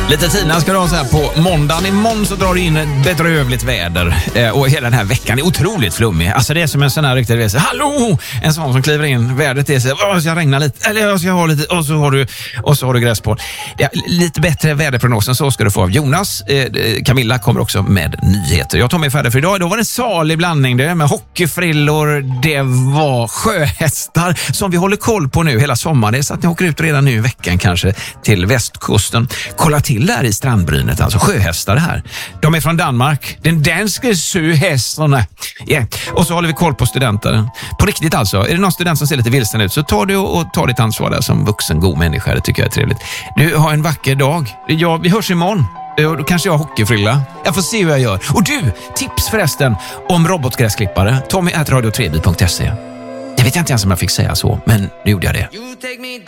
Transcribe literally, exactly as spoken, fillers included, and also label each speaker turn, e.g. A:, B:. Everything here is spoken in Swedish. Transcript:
A: Lite Tina ska du ha så här på måndagen. Imorgon så drar det in ett bedrövligt väder. Eh, och hela den här veckan är otroligt flummig. Alltså det är som en sån här riktig resa. Hallå! En sån som kliver in. Vädret är så här, jag ska regna lite. Eller jag ska ha lite. Och så har du, och så har du gräs på. Ja, lite bättre väderprognosen så ska du få av Jonas. Eh, Camilla kommer också med nyheter. Jag tar mig färdig för idag. Då var det en salig blandning det med hockeyfrillor. Det var sjöhästar som vi håller koll på nu hela sommaren. Det är så att ni åker ut redan nu i veckan kanske till västkusten. Kolla till där i strandbrynet, alltså sjöhästar här. De är från Danmark. Den danske sjöhästarna. Yeah. Och så håller vi koll på studenter. På riktigt alltså. Är det någon student som ser lite vilsen ut så tar du och tar ditt ansvar där som vuxen god människa. Det tycker jag är trevligt. Du har en vacker dag. Ja, vi hörs imorgon. Då kanske jag har hockeyfrilla. Jag får se hur jag gör. Och du, tips förresten om robotgräsklippare. Tommy at radio tre punkt se. Jag vet inte ens om jag fick säga så, men nu gjorde jag det.